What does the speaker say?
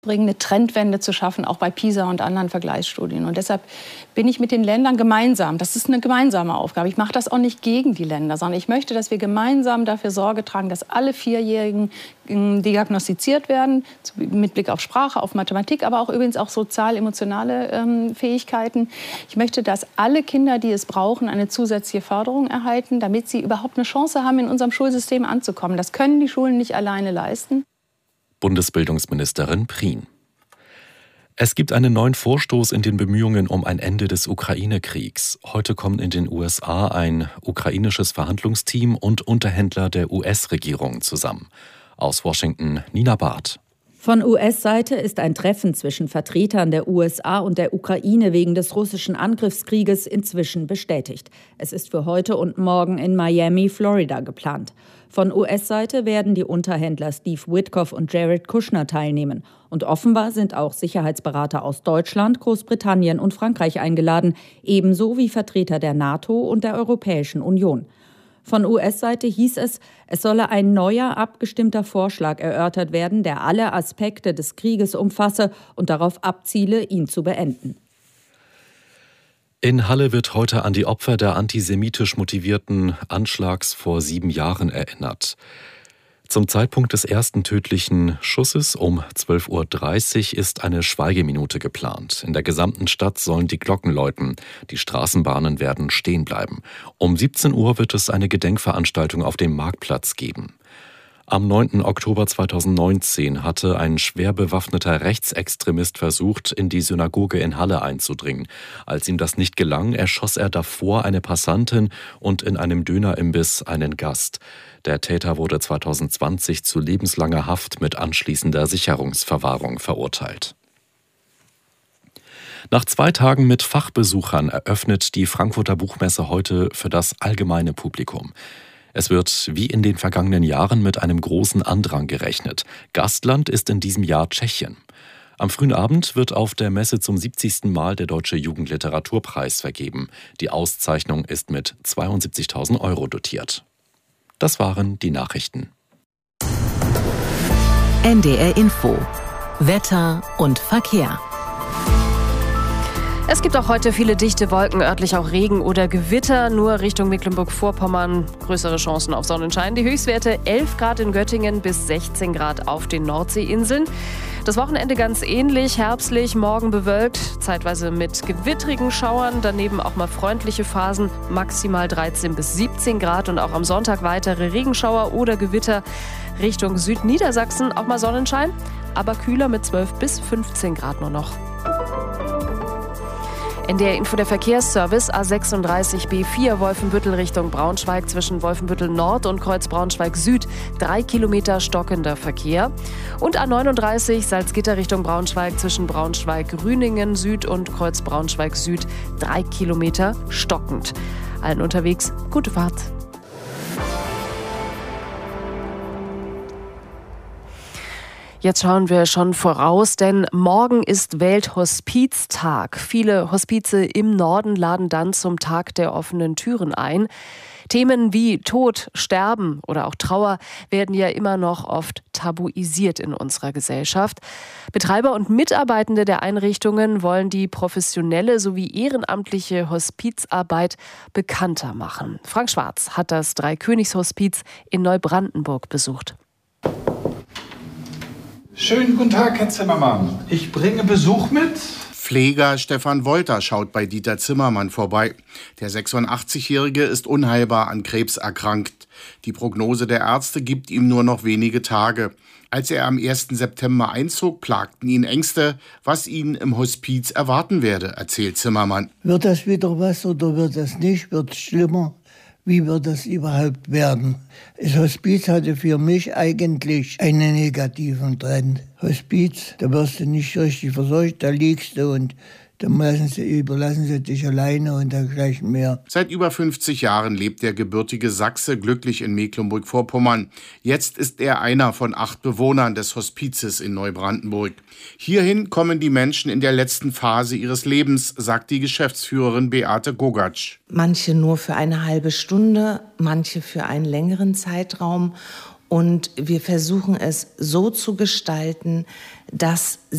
eine Trendwende zu schaffen, auch bei PISA und anderen Vergleichsstudien. Und deshalb bin ich mit den Ländern gemeinsam. Das ist eine gemeinsame Aufgabe. Ich mache das auch nicht gegen die Länder, sondern ich möchte, dass wir gemeinsam dafür Sorge tragen, dass alle Vierjährigen diagnostiziert werden, mit Blick auf Sprache, auf Mathematik, aber auch übrigens auch sozial-emotionale Fähigkeiten. Ich möchte, dass alle Kinder, die es brauchen, eine zusätzliche Förderung erhalten, damit sie überhaupt eine Chance haben, in unserem Schulsystem anzukommen. Das können die Schulen nicht alleine leisten. Bundesbildungsministerin Prien. Es gibt einen neuen Vorstoß in den Bemühungen um ein Ende des Ukraine-Kriegs. Heute kommen in den USA ein ukrainisches Verhandlungsteam und Unterhändler der US-Regierung zusammen. Aus Washington Nina Barth. Von US-Seite ist ein Treffen zwischen Vertretern der USA und der Ukraine wegen des russischen Angriffskrieges inzwischen bestätigt. Es ist für heute und morgen in Miami, Florida geplant. Von US-Seite werden die Unterhändler Steve Witkoff und Jared Kushner teilnehmen. Und offenbar sind auch Sicherheitsberater aus Deutschland, Großbritannien und Frankreich eingeladen, ebenso wie Vertreter der NATO und der Europäischen Union. Von US-Seite hieß es, es solle ein neuer, abgestimmter Vorschlag erörtert werden, der alle Aspekte des Krieges umfasse und darauf abziele, ihn zu beenden. In Halle wird heute an die Opfer der antisemitisch motivierten Anschlags vor 7 Jahren erinnert. Zum Zeitpunkt des ersten tödlichen Schusses um 12:30 Uhr ist eine Schweigeminute geplant. In der gesamten Stadt sollen die Glocken läuten. Die Straßenbahnen werden stehen bleiben. Um 17 Uhr wird es eine Gedenkveranstaltung auf dem Marktplatz geben. Am 9. Oktober 2019 hatte ein schwer bewaffneter Rechtsextremist versucht, in die Synagoge in Halle einzudringen. Als ihm das nicht gelang, erschoss er davor eine Passantin und in einem Dönerimbiss einen Gast. Der Täter wurde 2020 zu lebenslanger Haft mit anschließender Sicherungsverwahrung verurteilt. Nach 2 Tagen mit Fachbesuchern eröffnet die Frankfurter Buchmesse heute für das allgemeine Publikum. Es wird wie in den vergangenen Jahren mit einem großen Andrang gerechnet. Gastland ist in diesem Jahr Tschechien. Am frühen Abend wird auf der Messe zum 70. Mal der Deutsche Jugendliteraturpreis vergeben. Die Auszeichnung ist mit 72.000 € dotiert. Das waren die Nachrichten. NDR Info. Wetter und Verkehr. Es gibt auch heute viele dichte Wolken, örtlich auch Regen oder Gewitter. Nur Richtung Mecklenburg-Vorpommern größere Chancen auf Sonnenschein. Die Höchstwerte 11 Grad in Göttingen bis 16 Grad auf den Nordseeinseln. Das Wochenende ganz ähnlich, herbstlich, morgen bewölkt, zeitweise mit gewittrigen Schauern. Daneben auch mal freundliche Phasen, maximal 13 bis 17 Grad. Und auch am Sonntag weitere Regenschauer oder Gewitter. Richtung Südniedersachsen auch mal Sonnenschein, aber kühler mit 12 bis 15 Grad nur noch. NDR Info der Verkehrsservice A36 B4 Wolfenbüttel Richtung Braunschweig zwischen Wolfenbüttel Nord und Kreuz Braunschweig Süd 3 Kilometer stockender Verkehr. Und A39 Salzgitter Richtung Braunschweig zwischen Braunschweig-Rüningen Süd und Kreuz Braunschweig Süd 3 Kilometer stockend. Allen unterwegs gute Fahrt. Jetzt schauen wir schon voraus, denn morgen ist Welthospiztag. Viele Hospize im Norden laden dann zum Tag der offenen Türen ein. Themen wie Tod, Sterben oder auch Trauer werden ja immer noch oft tabuisiert in unserer Gesellschaft. Betreiber und Mitarbeitende der Einrichtungen wollen die professionelle sowie ehrenamtliche Hospizarbeit bekannter machen. Frank Schwarz hat das Dreikönigshospiz in Neubrandenburg besucht. Schönen guten Tag, Herr Zimmermann. Ich bringe Besuch mit. Pfleger Stefan Wolter schaut bei Dieter Zimmermann vorbei. Der 86-Jährige ist unheilbar an Krebs erkrankt. Die Prognose der Ärzte gibt ihm nur noch wenige Tage. Als er am 1. September einzog, plagten ihn Ängste, was ihn im Hospiz erwarten werde, erzählt Zimmermann. Wird das wieder was oder wird das nicht? Wird es schlimmer? Wie wird das überhaupt werden? Das Hospiz hatte für mich eigentlich einen negativen Trend. Hospiz, da wirst du nicht richtig versorgt, da liegst du und dann überlassen sie dich alleine und dergleichen mehr. Seit über 50 Jahren lebt der gebürtige Sachse glücklich in Mecklenburg-Vorpommern. Jetzt ist er einer von 8 Bewohnern des Hospizes in Neubrandenburg. Hierhin kommen die Menschen in der letzten Phase ihres Lebens, sagt die Geschäftsführerin Beate Gogatsch. Manche nur für eine halbe Stunde, manche für einen längeren Zeitraum. Und wir versuchen es so zu gestalten, dass